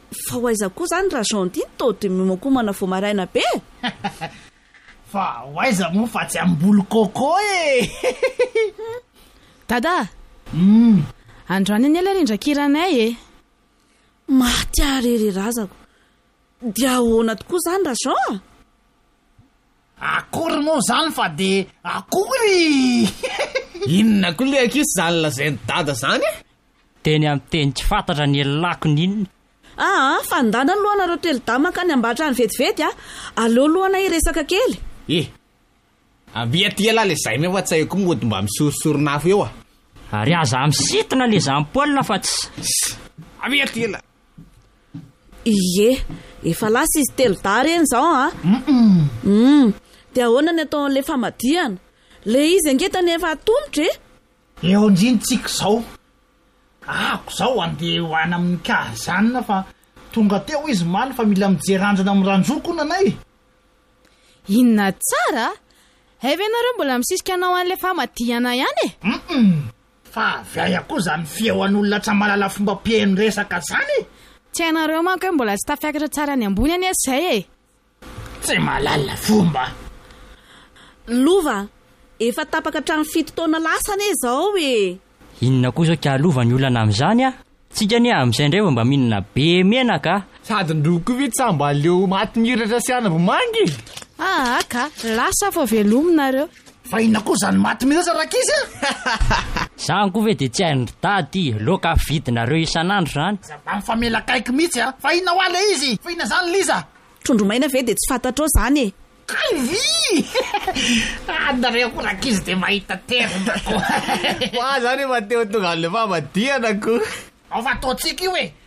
Fa hoaiza koa zany raha Jean-Ty tody mimokomana vao maraina be. Fa hoaiza moa fa tsy ambolo kôkô e. Dada. Androany any ela rindran-kiranay e. Maty arery razako. Dia ahoana tokoa zany raha Jean? Akory moa zany fa de akory. Inona koa le akisy zany lazainy dada zany e? Teny amin'ny teny tsy fantatra ny elako ninona. Fandana ny lohana rotelidama ka ny ambatra ny vetivety aleo lohana iresaka kely. Abia ty ela le zay me fa tsy haiko mody mba misorosoronafo eo Ary aza amisitina le Jean-Paul fa tsy. Abia ty ela. Iye, efa lasa izy telida reny zao Dia ahoana ny atao an'le famadiana? Le izy angetany efa atomotra e? Eo andrinitsika zao. Ako zao andeha hoana amin'ny kazanina fa tonga teo izy maly fa mila mijeranjana amin'ny ranjoko nanay. Inona tsara? Eve nareo mbola misisika anao an'le famadiana ihany e? Fa viaya koa zany fiehoan'olona tsy malala fomba pihaino resaka zany. Tsy hainareo manko hoe mbola tsy tafiakatra tsara ny ambony any zay e. Tsy malala fomba. Lova, efa tapaka hatrany 7 taona lasany zao e. Inona koa zao ka lova ny olana amin'izany Tsika ne amin'izay indray mba mihinana be menaka. Sady ndroko vitsy samba leo maty miratra sy ana vomangy. Ka lasa fa velominareo. Fa inona koa zany maty miratra rakizy Zany koa ve de tsy hainy dady loka vidinareo isan'andro zany. Zaba mifamela kaiky mihitsy fa inona ho ala izy? Fa inona zany liza? Trondro maina ve de tsy fantatrao zany e? Kaivi! Andareo ko rakizy de mahita terina ko. Zany mateo tonga le famadianako. Ao fa ataotsika io e.